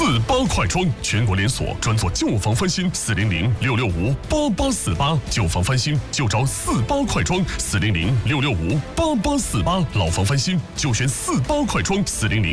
48快装，全国连锁，专做旧房翻新，400-665-8848，旧房翻新就找48快装，400-665-8848，老房翻新就选48快装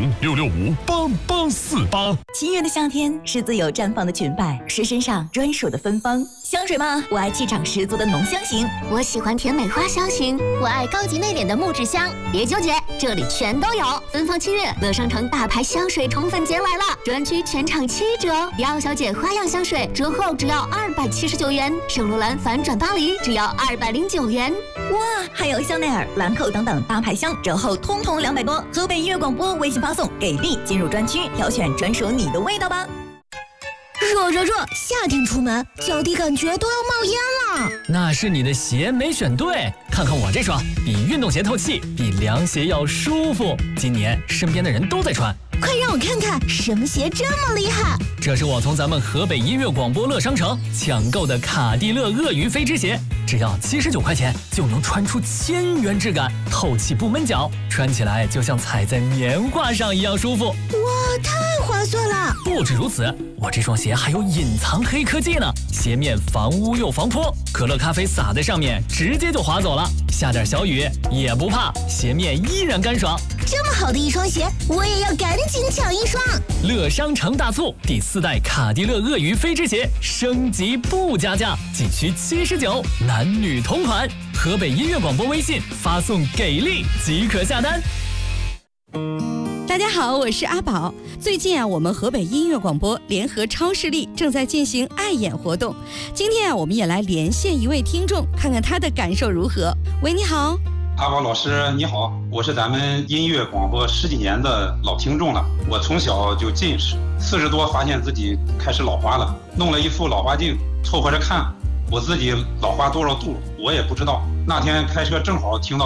，400-665-8848。 7月的夏天是自由绽放的裙摆，是身上专属的芬芳。香水吗？我爱气场十足的浓香型， 我喜欢甜美花香型，我爱高级内敛的木质香。别纠结，这里全都有。芬芳7月，乐商城大牌香水宠粉节来了，专区全场7折，迪奥小姐花样香水折后只要279元，圣罗兰反转巴黎只要209元。 哇，还有香奈儿、兰蔻等等大牌香折后通通200多。河北音乐广播微信发送给力进入专区，挑选专属你的味道吧。 热，夏天出门脚底感觉都要冒烟了。 那是你的鞋没选对，看看我这双，比运动鞋透气，比凉鞋要舒服。今年身边的人都在穿， 快让我看看什么鞋这么厉害。 这是我从咱们河北音乐广播乐商城抢购的卡地勒鳄鱼飞织鞋，只要79块钱就能穿出1000元质感，透气不闷脚，穿起来就像踩在棉花上一样舒服。 哇，太划算了！ 不止如此，我这双鞋还有隐藏黑科技呢，鞋面防污又防泼，可乐咖啡洒在上面直接就滑走了，下点小雨也不怕，鞋面依然干爽。 这么好的一双鞋，我也要赶紧抢一双。 乐商城大促，第4代卡地勒鳄鱼飞织鞋升级不加价，仅需79，男女同款。河北音乐广播微信发送给力即可下单。 大家好，我是阿宝。最近我们河北音乐广播联合超视力正在进行爱眼活动。今天我们也来连线一位听众，看看他的感受如何。喂，你好。 阿宝老师你好，我是咱们音乐广播10几年的老听众了。我从小就近视，40多发现自己开始老花了，弄了一副老花镜凑合着看，我自己老花多少度我也不知道。那天开车正好听到